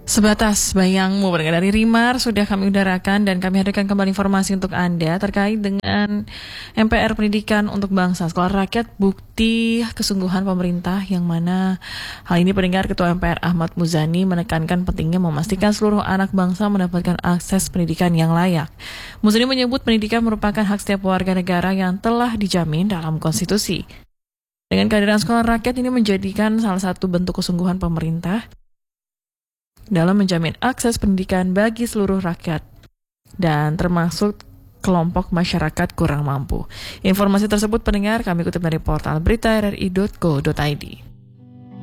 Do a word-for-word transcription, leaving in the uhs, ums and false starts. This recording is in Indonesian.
Sebatas bayangmu pendengar dari Rimar sudah kami udarakan dan kami hadirkan kembali informasi untuk Anda terkait dengan M P R Pendidikan untuk Bangsa Sekolah Rakyat, bukti kesungguhan pemerintah, yang mana hal ini pendengar Ketua M P R Ahmad Muzani menekankan pentingnya memastikan seluruh anak bangsa mendapatkan akses pendidikan yang layak. Muzani menyebut pendidikan merupakan hak setiap warga negara yang telah dijamin dalam konstitusi. Dengan kehadiran sekolah rakyat ini menjadikan salah satu bentuk kesungguhan pemerintah dalam menjamin akses pendidikan bagi seluruh rakyat dan termasuk kelompok masyarakat kurang mampu. Informasi tersebut pendengar kami kutip dari portal berita r r i titik co titik i d.